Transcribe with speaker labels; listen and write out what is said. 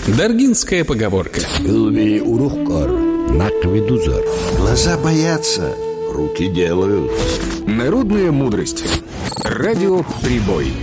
Speaker 1: Даргинская поговорка.
Speaker 2: Глаза боятся, руки делают.
Speaker 1: Народная мудрость. Радио «Прибой».